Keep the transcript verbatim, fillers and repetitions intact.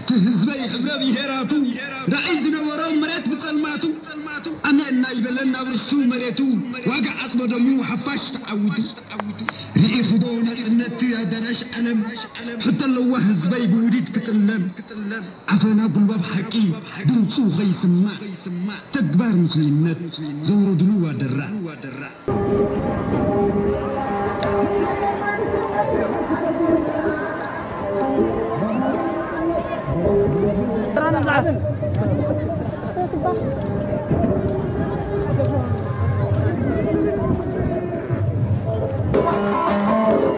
تهزبي حبر بهيراتو رئيسنا وراء مرات بصلماتو أمين نايبلنا برستو مريتو وقعت مدمو حفاش تعودو رئي خدونا النت يا درش علم حتى لو هزبي بوديد كتلم عفنا بالباب حكيم دنسو غي سمع تكبر مسلمات زورو دلوا درع ترى